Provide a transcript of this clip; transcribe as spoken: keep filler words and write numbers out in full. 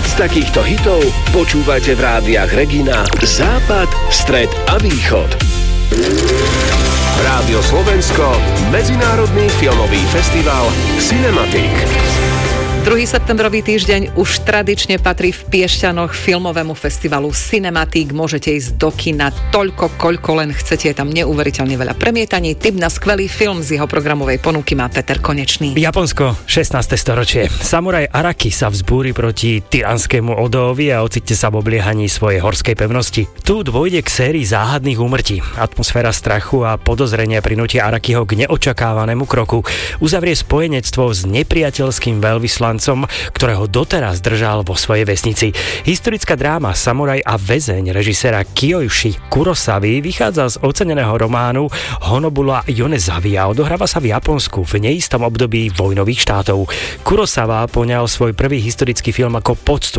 Viac takýchto hitov počúvajte v rádiách Regina, Západ, Stred a Východ. Rádio Slovensko, Medzinárodný filmový festival Cinematic. druhý septembrový týždeň už tradične patrí v Piešťanoch filmovému festivalu Cinematic. Môžete ísť do kina toľko, koľko len chcete. Je tam neuveriteľne veľa premietaní. Tip na skvelý film z jeho programovej ponuky má Peter Konečný. Japonsko, šestnáste storočie. Samuraj Araki sa vzbúri proti tyranskému Odoovi a ocitne sa v obliehaní svojej horskej pevnosti. Tu dôjde k sérii záhadných úmrtí. Atmosféra strachu a podozrenia prinútia Arakiho k neočakávanému kroku. Uzavrie spojenectvo s nepriateľským veľvyslancom, ktorého doteraz držal vo svojej vesnici. Historická dráma Samuraj a väzeň režiséra Kiyoshi Kurosavy vychádza z oceneného románu Honobula Yonezavi a odohráva sa v Japonsku v neistom období vojnových štátov. Kurosawa poňal svoj prvý historický film ako poctu